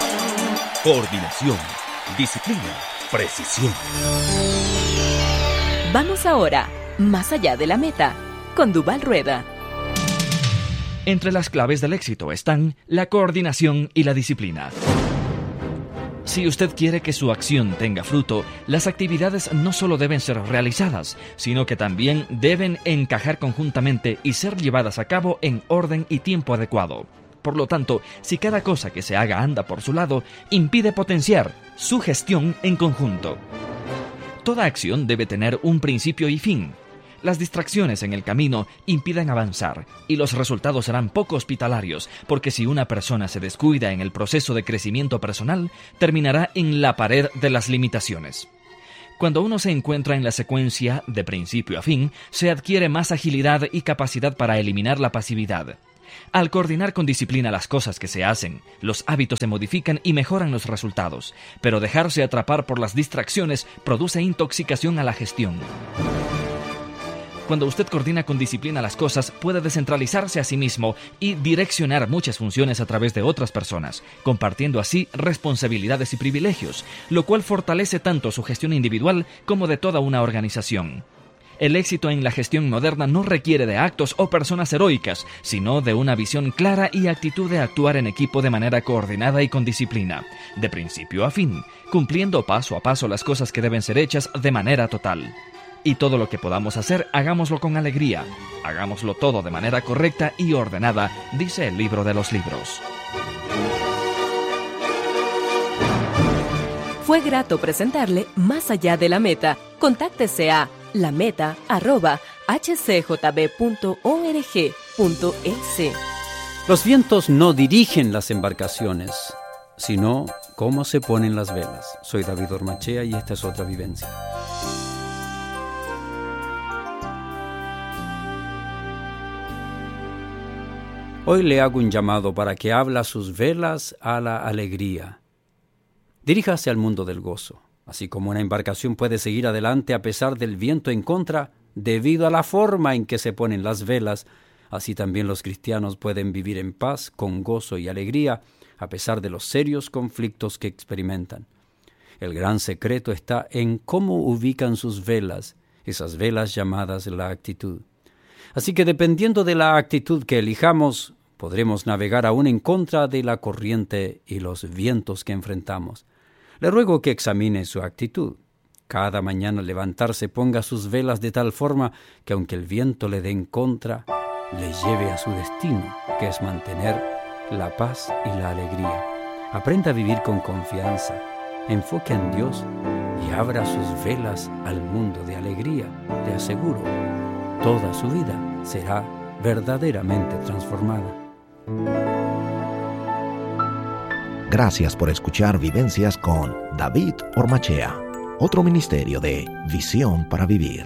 Coordinación, disciplina, precisión. Vamos ahora, más allá de la meta, con Duval Rueda. Entre las claves del éxito están la coordinación y la disciplina. Si usted quiere que su acción tenga fruto, las actividades no solo deben ser realizadas, sino que también deben encajar conjuntamente y ser llevadas a cabo en orden y tiempo adecuado. Por lo tanto, si cada cosa que se haga anda por su lado, impide potenciar su gestión en conjunto. Toda acción debe tener un principio y fin. Las distracciones en el camino impiden avanzar y los resultados serán poco hospitalarios, porque si una persona se descuida en el proceso de crecimiento personal, terminará en la pared de las limitaciones. Cuando uno se encuentra en la secuencia de principio a fin, se adquiere más agilidad y capacidad para eliminar la pasividad. Al coordinar con disciplina las cosas que se hacen, los hábitos se modifican y mejoran los resultados, pero dejarse atrapar por las distracciones produce intoxicación a la gestión. Cuando usted coordina con disciplina las cosas, puede descentralizarse a sí mismo y direccionar muchas funciones a través de otras personas, compartiendo así responsabilidades y privilegios, lo cual fortalece tanto su gestión individual como de toda una organización. El éxito en la gestión moderna no requiere de actos o personas heroicas, sino de una visión clara y actitud de actuar en equipo de manera coordinada y con disciplina, de principio a fin, cumpliendo paso a paso las cosas que deben ser hechas de manera total. Y todo lo que podamos hacer, hagámoslo con alegría. Hagámoslo todo de manera correcta y ordenada, dice el libro de los libros. Fue grato presentarle Más allá de la meta. Contáctese a lameta@hcjb.org.es. Los vientos no dirigen las embarcaciones, sino cómo se ponen las velas. Soy David Ormachea y esta es otra vivencia. Hoy le hago un llamado para que abra sus velas a la alegría. Diríjase al mundo del gozo. Así como una embarcación puede seguir adelante a pesar del viento en contra, debido a la forma en que se ponen las velas, así también los cristianos pueden vivir en paz, con gozo y alegría, a pesar de los serios conflictos que experimentan. El gran secreto está en cómo ubican sus velas, esas velas llamadas la actitud. Así que dependiendo de la actitud que elijamos, podremos navegar aún en contra de la corriente y los vientos que enfrentamos. Le ruego que examine su actitud. Cada mañana al levantarse ponga sus velas de tal forma que aunque el viento le dé en contra, le lleve a su destino, que es mantener la paz y la alegría. Aprenda a vivir con confianza, enfoque en Dios y abra sus velas al mundo de alegría. Le aseguro, toda su vida será verdaderamente transformada. Gracias por escuchar Vivencias con David Ormachea, otro ministerio de Visión para Vivir.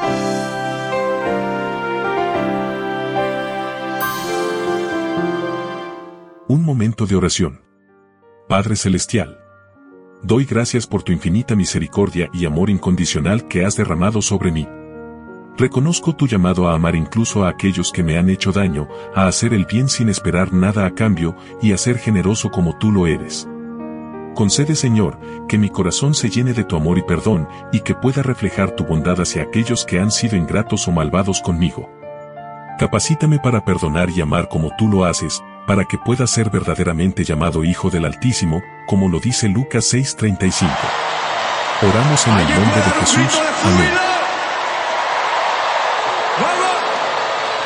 Un momento de oración. Padre Celestial, doy gracias por tu infinita misericordia y amor incondicional que has derramado sobre mí. Reconozco tu llamado a amar incluso a aquellos que me han hecho daño, a hacer el bien sin esperar nada a cambio y a ser generoso como tú lo eres. Concede, Señor, que mi corazón se llene de tu amor y perdón y que pueda reflejar tu bondad hacia aquellos que han sido ingratos o malvados conmigo. Capacítame para perdonar y amar como tú lo haces, para que pueda ser verdaderamente llamado Hijo del Altísimo, como lo dice Lucas 6:35. Oramos en el nombre de Jesús. Amén.